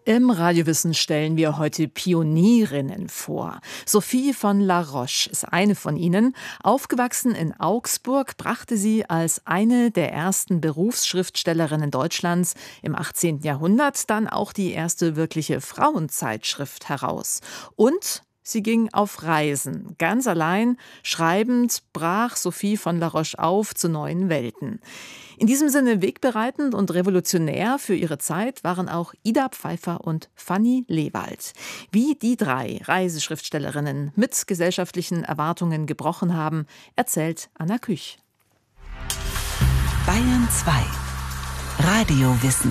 Im Radiowissen stellen wir heute Pionierinnen vor. Sophie von La Roche ist eine von ihnen. Aufgewachsen in Augsburg, brachte sie als eine der ersten Berufsschriftstellerinnen Deutschlands im 18. Jahrhundert dann auch die erste wirkliche Frauenzeitschrift heraus. Und sie ging auf Reisen. Ganz allein, schreibend, brach Sophie von La Roche auf zu neuen Welten. In diesem Sinne wegbereitend und revolutionär für ihre Zeit waren auch Ida Pfeiffer und Fanny Lewald. Wie die drei Reiseschriftstellerinnen mit gesellschaftlichen Erwartungen gebrochen haben, erzählt Anna Küch. Bayern 2 Radiowissen.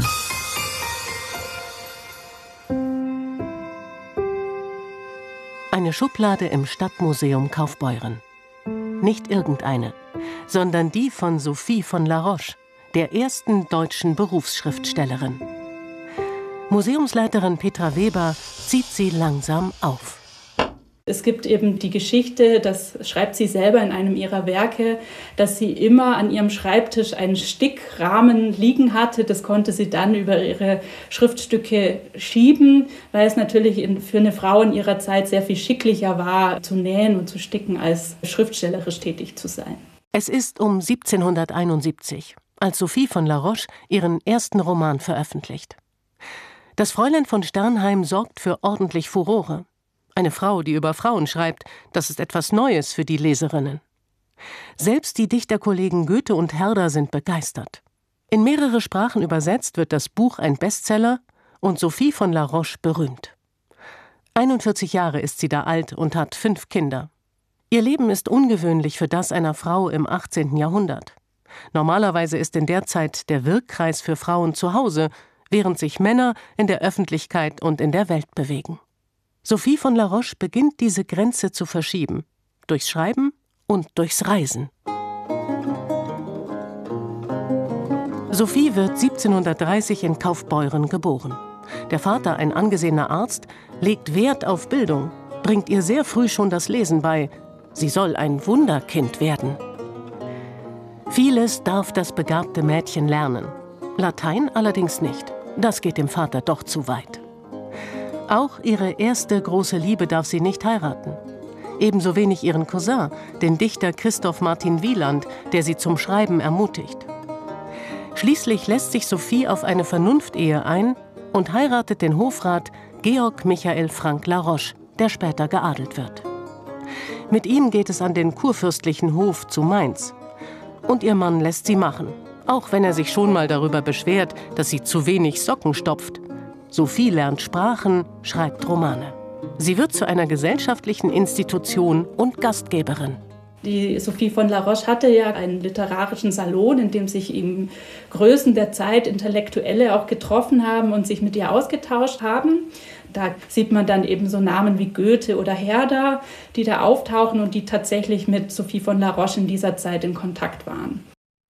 Eine Schublade im Stadtmuseum Kaufbeuren. Nicht irgendeine, sondern die von Sophie von La Roche, der ersten deutschen Berufsschriftstellerin. Museumsleiterin Petra Weber zieht sie langsam auf. Es gibt eben die Geschichte, das schreibt sie selber in einem ihrer Werke, dass sie immer an ihrem Schreibtisch einen Stickrahmen liegen hatte. Das konnte sie dann über ihre Schriftstücke schieben, weil es natürlich für eine Frau in ihrer Zeit sehr viel schicklicher war, zu nähen und zu sticken, als schriftstellerisch tätig zu sein. Es ist um 1771, als Sophie von La Roche ihren ersten Roman veröffentlicht. Das Fräulein von Sternheim sorgt für ordentlich Furore. Eine Frau, die über Frauen schreibt, das ist etwas Neues für die Leserinnen. Selbst die Dichterkollegen Goethe und Herder sind begeistert. In mehrere Sprachen übersetzt wird das Buch ein Bestseller und Sophie von La Roche berühmt. 41 Jahre ist sie da alt und hat 5 Kinder. Ihr Leben ist ungewöhnlich für das einer Frau im 18. Jahrhundert. Normalerweise ist in der Zeit der Wirkkreis für Frauen zu Hause, während sich Männer in der Öffentlichkeit und in der Welt bewegen. Sophie von La Roche beginnt diese Grenze zu verschieben, durchs Schreiben und durchs Reisen. Sophie wird 1730 in Kaufbeuren geboren. Der Vater, ein angesehener Arzt, legt Wert auf Bildung, bringt ihr sehr früh schon das Lesen bei. Sie soll ein Wunderkind werden. Vieles darf das begabte Mädchen lernen. Latein allerdings nicht. Das geht dem Vater doch zu weit. Auch ihre erste große Liebe darf sie nicht heiraten. Ebenso wenig ihren Cousin, den Dichter Christoph Martin Wieland, der sie zum Schreiben ermutigt. Schließlich lässt sich Sophie auf eine Vernunftehe ein und heiratet den Hofrat Georg Michael Frank La Roche, der später geadelt wird. Mit ihm geht es an den kurfürstlichen Hof zu Mainz. Und ihr Mann lässt sie machen, auch wenn er sich schon mal darüber beschwert, dass sie zu wenig Socken stopft. Sophie lernt Sprachen, schreibt Romane. Sie wird zu einer gesellschaftlichen Institution und Gastgeberin. Die Sophie von La Roche hatte ja einen literarischen Salon, in dem sich eben Größen der Zeit, Intellektuelle auch getroffen haben und sich mit ihr ausgetauscht haben. Da sieht man dann eben so Namen wie Goethe oder Herder, die da auftauchen und die tatsächlich mit Sophie von La Roche in dieser Zeit in Kontakt waren.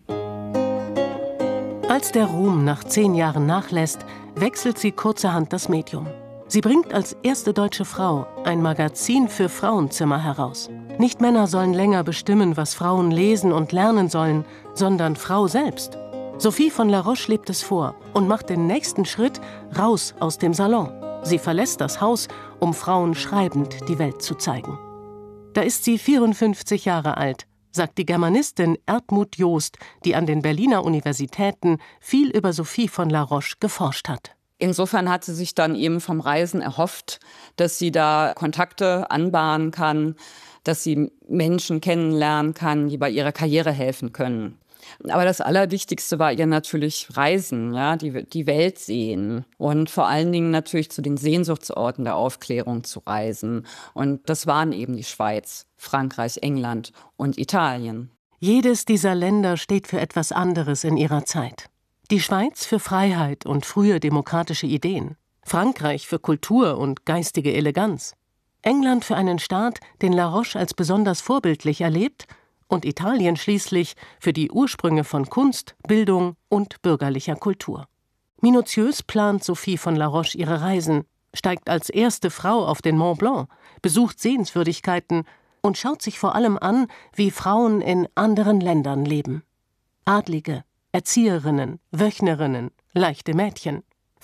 Als der Ruhm nach 10 Jahren nachlässt, wechselt sie kurzerhand das Medium. Sie bringt als erste deutsche Frau ein Magazin für Frauenzimmer heraus. Nicht Männer sollen länger bestimmen, was Frauen lesen und lernen sollen, sondern Frau selbst. Sophie von La Roche lebt es vor und macht den nächsten Schritt raus aus dem Salon. Sie verlässt das Haus, um Frauen schreibend die Welt zu zeigen. Da ist sie 54 Jahre alt, sagt die Germanistin Erdmut Joost, die an den Berliner Universitäten viel über Sophie von La Roche geforscht hat. Insofern hat sie sich dann eben vom Reisen erhofft, dass sie da Kontakte anbahnen kann, dass sie Menschen kennenlernen kann, die bei ihrer Karriere helfen können. Aber das Allerwichtigste war ihr natürlich Reisen, ja, die Welt sehen und vor allen Dingen natürlich zu den Sehnsuchtsorten der Aufklärung zu reisen. Und das waren eben die Schweiz, Frankreich, England und Italien. Jedes dieser Länder steht für etwas anderes in ihrer Zeit. Die Schweiz für Freiheit und frühe demokratische Ideen, Frankreich für Kultur und geistige Eleganz, England für einen Staat, den La Roche als besonders vorbildlich erlebt, und Italien schließlich für die Ursprünge von Kunst, Bildung und bürgerlicher Kultur. Minutiös plant Sophie von La Roche ihre Reisen, steigt als erste Frau auf den Mont Blanc, besucht Sehenswürdigkeiten und schaut sich vor allem an, wie Frauen in anderen Ländern leben. Adlige, Erzieherinnen, Wöchnerinnen, leichte Mädchen.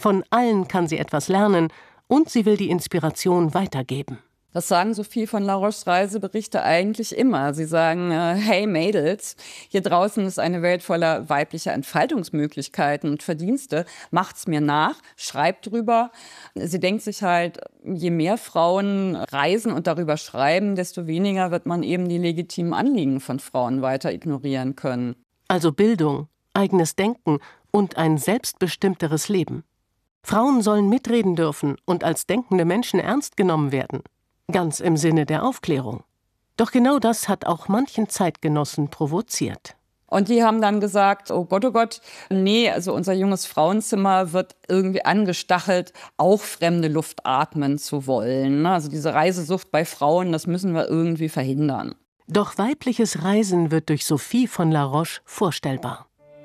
Von allen kann sie etwas lernen und sie will die Inspiration weitergeben. Das sagen Sophie von La Roches Reiseberichte eigentlich immer. Sie sagen, hey Mädels, hier draußen ist eine Welt voller weiblicher Entfaltungsmöglichkeiten und Verdienste. Macht's mir nach, schreibt drüber. Sie denkt sich halt, je mehr Frauen reisen und darüber schreiben, desto weniger wird man eben die legitimen Anliegen von Frauen weiter ignorieren können. Also Bildung, eigenes Denken und ein selbstbestimmteres Leben. Frauen sollen mitreden dürfen und als denkende Menschen ernst genommen werden. Ganz im Sinne der Aufklärung. Doch genau das hat auch manchen Zeitgenossen provoziert. Und die haben dann gesagt, oh Gott, nee, also unser junges Frauenzimmer wird irgendwie angestachelt, auch fremde Luft atmen zu wollen. Also diese Reisesucht bei Frauen, das müssen wir irgendwie verhindern. Doch weibliches Reisen wird durch Sophie von La Roche vorstellbar.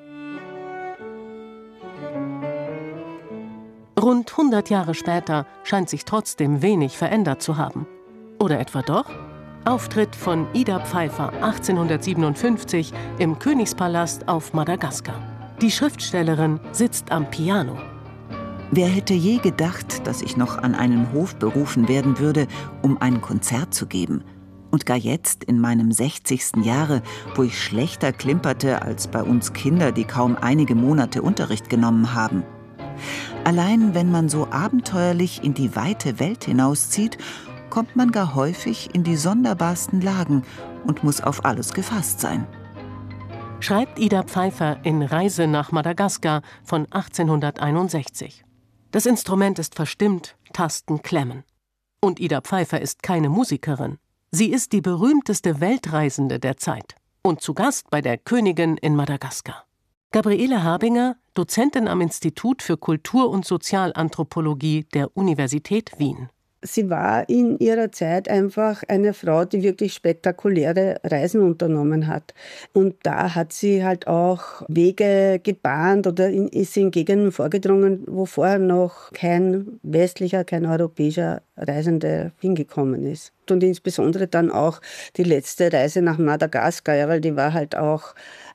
Rund 100 Jahre später scheint sich trotzdem wenig verändert zu haben. Oder etwa doch? Auftritt von Ida Pfeiffer 1857 im Königspalast auf Madagaskar. Die Schriftstellerin sitzt am Piano. Wer hätte je gedacht, dass ich noch an einen Hof berufen werden würde, um ein Konzert zu geben? Und gar jetzt, in meinem 60. Jahre, wo ich schlechter klimperte als bei uns Kinder, die kaum einige Monate Unterricht genommen haben. Allein wenn man so abenteuerlich in die weite Welt hinauszieht, kommt man gar häufig in die sonderbarsten Lagen und muss auf alles gefasst sein. Schreibt Ida Pfeiffer in Reise nach Madagaskar von 1861. Das Instrument ist verstimmt, Tasten klemmen. Und Ida Pfeiffer ist keine Musikerin. Sie ist die berühmteste Weltreisende der Zeit und zu Gast bei der Königin in Madagaskar. Gabriele Habinger, Dozentin am Institut für Kultur- und Sozialanthropologie der Universität Wien. Sie war in ihrer Zeit einfach eine Frau, die wirklich spektakuläre Reisen unternommen hat. Und da hat sie halt auch Wege gebahnt oder ist in Gegenden vorgedrungen, wo vorher noch kein westlicher, kein europäischer Reisender hingekommen ist. Und insbesondere dann auch die letzte Reise nach Madagaskar, ja, weil die war halt auch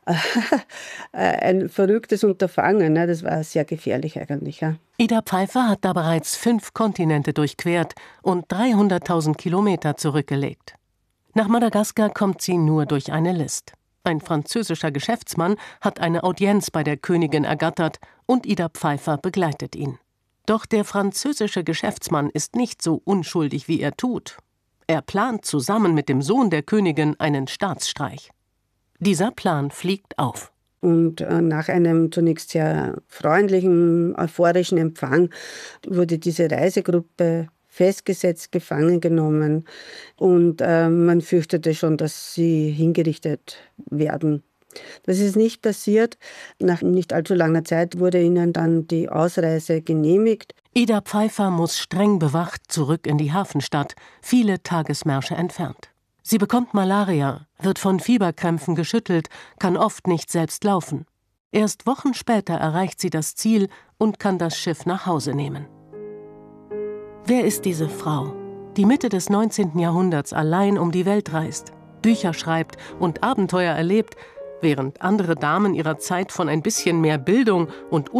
ein verrücktes Unterfangen. Ne? Das war sehr gefährlich eigentlich. Ja. Ida Pfeiffer hat da bereits 5 Kontinente durchquert und 300.000 Kilometer zurückgelegt. Nach Madagaskar kommt sie nur durch eine List. Ein französischer Geschäftsmann hat eine Audienz bei der Königin ergattert und Ida Pfeiffer begleitet ihn. Doch der französische Geschäftsmann ist nicht so unschuldig, wie er tut. Er plant zusammen mit dem Sohn der Königin einen Staatsstreich. Dieser Plan fliegt auf. Und nach einem zunächst sehr freundlichen, euphorischen Empfang wurde diese Reisegruppe festgesetzt, gefangen genommen. Und man fürchtete schon, dass sie hingerichtet werden. Das ist nicht passiert. Nach nicht allzu langer Zeit wurde ihnen dann die Ausreise genehmigt. Ida Pfeiffer muss streng bewacht zurück in die Hafenstadt, viele Tagesmärsche entfernt. Sie bekommt Malaria, wird von Fieberkrämpfen geschüttelt, kann oft nicht selbst laufen. Erst Wochen später erreicht sie das Ziel und kann das Schiff nach Hause nehmen. Wer ist diese Frau, die Mitte des 19. Jahrhunderts allein um die Welt reist, Bücher schreibt und Abenteuer erlebt, während andere Damen ihrer Zeit von ein bisschen mehr Bildung und